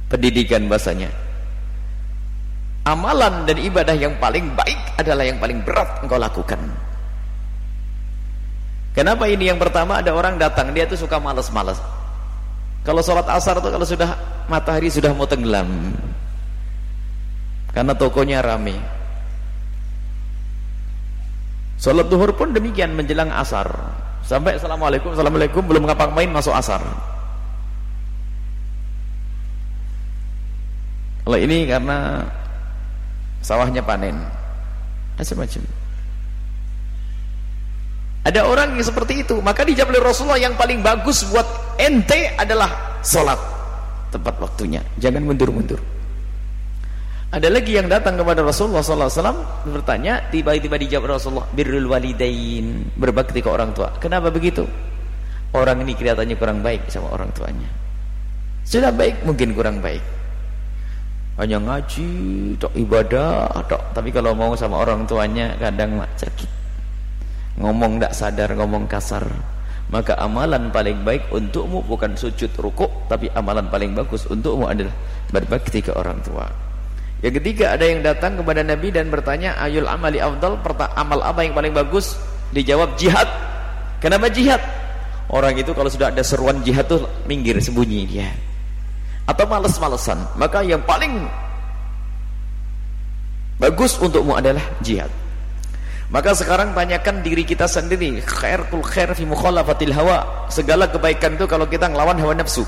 pendidikan bahasanya. Amalan dan ibadah yang paling baik adalah yang paling berat engkau lakukan. Kenapa ini? Yang pertama, ada orang datang, dia tuh suka malas-malas. Kalau sholat asar tuh kalau sudah matahari sudah mau tenggelam, karena tokonya rame. Sholat duhur pun demikian, menjelang asar, sampai assalamualaikum belum ngapa-ngapain masuk asar. Kalau ini karena sawahnya panen, macam-macam. Ada orang yang seperti itu, maka dijawab oleh Rasulullah, yang paling bagus buat ente adalah sholat tepat waktunya, jangan mundur-mundur. Ada lagi yang datang kepada Rasulullah SAW bertanya, tiba-tiba dijawab Rasulullah, birrul walidain, berbakti ke orang tua. Kenapa begitu? Orang ini kelihatannya kurang baik sama orang tuanya. Sudah baik mungkin kurang baik, hanya ngaji, tok ibadah, tok. Tapi kalau mau sama orang tuanya kadang sakit, ngomong tidak sadar, ngomong kasar. Maka amalan paling baik untukmu bukan sujud rukuk, tapi amalan paling bagus untukmu adalah berbakti ke orang tua. Yang ketiga, ada yang datang kepada Nabi dan bertanya, ayul amali afdal, amal apa yang paling bagus? Dijawab jihad. Kenapa jihad? Orang itu kalau sudah ada seruan jihad tuh minggir, sembunyi dia, atau males-malesan. Maka yang paling bagus untukmu adalah jihad. Maka sekarang tanyakan diri kita sendiri, khairul khair fi mukhalafatil hawa. Segala kebaikan itu kalau kita ngelawan hawa nafsu.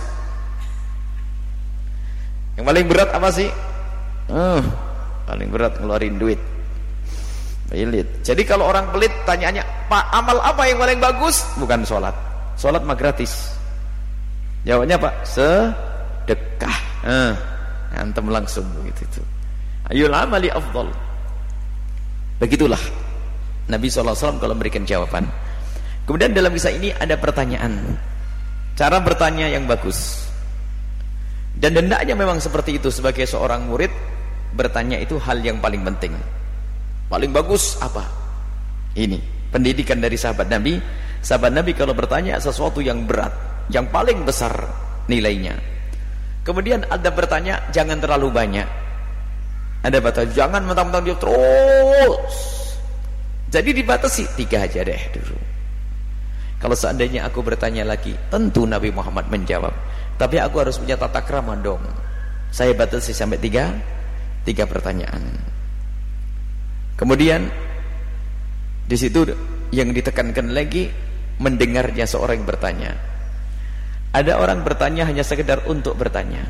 Yang paling berat apa sih? Paling berat ngeluarin duit, pelit. Jadi kalau orang pelit, tanyanya, Pak, amal apa yang paling bagus? Bukan sholat. Sholat mah gratis. Jawabnya Pak, sedekah. Antem langsung begitu. Ayul amali afdal. Begitulah Nabi SAW kalau memberikan jawaban. Kemudian dalam kisah ini ada pertanyaan, cara bertanya yang bagus. Dan hendaknya memang seperti itu. Sebagai seorang murid, bertanya itu hal yang paling penting. Paling bagus apa? Ini pendidikan dari sahabat Nabi. Sahabat Nabi kalau bertanya sesuatu yang berat, yang paling besar nilainya. Kemudian ada bertanya jangan terlalu banyak. Ada batas, jangan mentang-mentang dia terus. Jadi dibatasi 3 aja deh dulu. Kalau seandainya aku bertanya lagi, tentu Nabi Muhammad menjawab, tapi aku harus punya tata krama dong. Saya batasi sampai 3 pertanyaan. Kemudian di situ yang ditekankan lagi, mendengarnya seorang yang bertanya. Ada orang bertanya hanya sekedar untuk bertanya.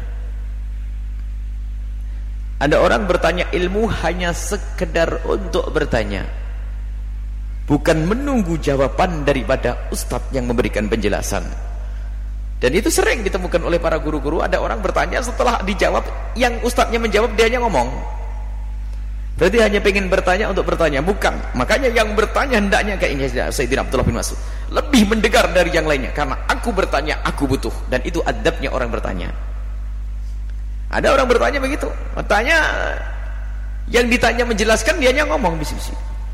Ada orang bertanya ilmu hanya sekedar untuk bertanya, bukan menunggu jawaban daripada ustadz yang memberikan penjelasan. Dan itu sering ditemukan oleh para guru-guru. Ada orang bertanya, setelah dijawab, yang ustadznya menjawab, dianya ngomong. Berarti hanya pengen bertanya untuk bertanya. Bukan. Makanya yang bertanya hendaknya kayak ini, Sayyidina Abdullah bin Mas'ud, lebih mendengar dari yang lainnya. Karena aku bertanya, aku butuh. Dan itu adabnya orang bertanya. Ada orang bertanya begitu. Bertanya, yang ditanya menjelaskan, dianya ngomong bisi-bisi.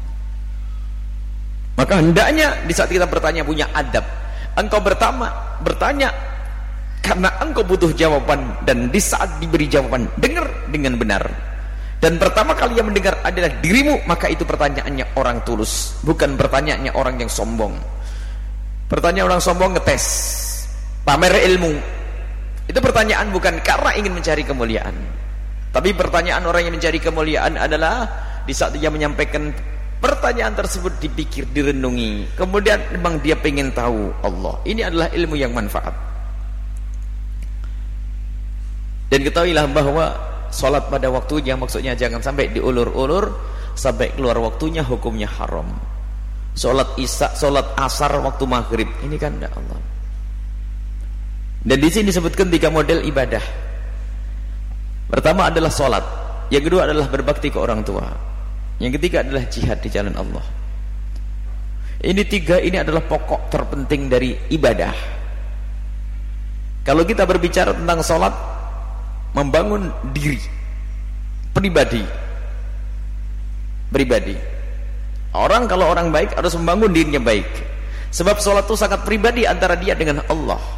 Maka hendaknya di saat kita bertanya punya adab. Engkau bertanya karena engkau butuh jawaban, dan di saat diberi jawaban dengar dengan benar. Dan pertama kali yang mendengar adalah dirimu, maka itu pertanyaannya orang tulus, bukan pertanyaannya orang yang sombong. Pertanyaan orang sombong ngetes, pamer ilmu. Itu pertanyaan bukan karena ingin mencari kemuliaan. Tapi pertanyaan orang yang mencari kemuliaan adalah di saat dia menyampaikan pertanyaan tersebut, dipikir, direnungi, kemudian memang dia pengen tahu Allah. Ini adalah ilmu yang manfaat. Dan ketahuilah bahwa sholat pada waktunya, maksudnya jangan sampai diulur-ulur sampai keluar waktunya, hukumnya haram. Sholat isya, sholat asar waktu maghrib, ini kan tidak Allah. Dan di sini disebutkan 3 model ibadah. Pertama adalah sholat, yang kedua adalah berbakti ke orang tua, yang ketiga adalah jihad di jalan Allah. Ini 3 ini adalah pokok terpenting dari ibadah. Kalau kita berbicara tentang sholat, membangun diri pribadi. Orang kalau orang baik harus membangun dirinya baik. Sebab sholat itu sangat pribadi antara dia dengan Allah.